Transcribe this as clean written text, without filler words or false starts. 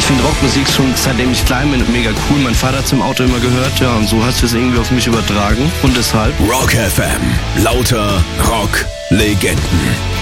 finde Rockmusik schon seitdem ich klein bin mega cool. Mein Vater hat es im Auto immer gehört, ja, und so hast du es irgendwie auf mich übertragen. Und deshalb Rock FM. Lauter Rock-Legenden.